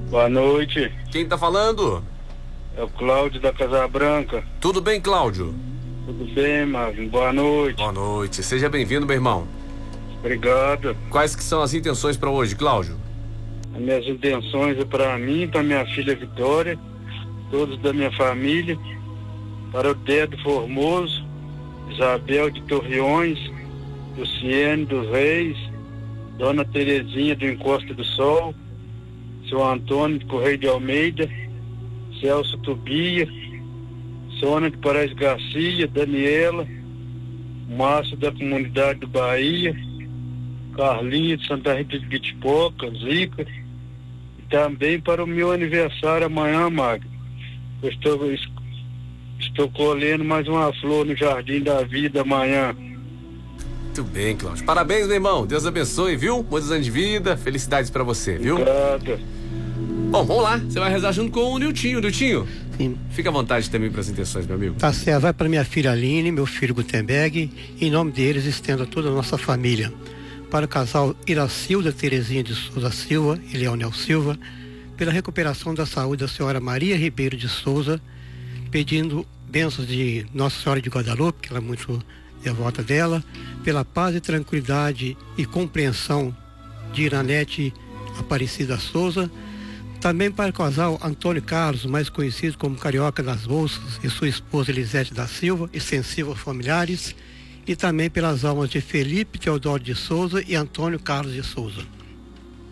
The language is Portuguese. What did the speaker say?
Boa noite. Quem tá falando? É o Cláudio da Casa Branca. Tudo bem, Cláudio? Tudo bem, Marvin? Boa noite. Boa noite. Seja bem-vindo, meu irmão. Obrigado. Quais que são as intenções para hoje, Cláudio? As minhas intenções é para mim, para minha filha Vitória, todos da minha família, para o Dedo Formoso, Isabel de Torreões, Luciene dos Reis, Dona Terezinha do Encosta do Sol, seu Antônio de Correio de Almeida, Celso Tubia, Sônia de Parais Garcia, Daniela, Márcio da Comunidade do Bahia, Carlinha de Santa Rita de Bitipoca, Zica, e também para o meu aniversário amanhã, Magno. Eu estou colhendo mais uma flor no Jardim da Vida amanhã. Muito bem, Cláudio. Parabéns, meu irmão. Deus abençoe, viu? Muitos anos de vida, felicidades para você, viu? Obrigado. Bom, vamos lá. Você vai rezar junto com o Niltinho. Niltinho, Sim. fica à vontade também para as intenções, meu amigo. Tá certo, vai para minha filha Aline, meu filho Gutenberg, em nome deles estendo a toda a nossa família. Para o casal Iracilda Terezinha de Souza Silva e Leonel Silva, pela recuperação da saúde da senhora Maria Ribeiro de Souza, pedindo bênçãos de Nossa Senhora de Guadalupe, que ela é muito devota dela, pela paz e tranquilidade e compreensão de Iranete Aparecida Souza, também para o casal Antônio Carlos, mais conhecido como Carioca das Bolsas, e sua esposa Elisete da Silva, extensiva aos familiares, e também pelas almas de Felipe Teodoro de Souza e Antônio Carlos de Souza.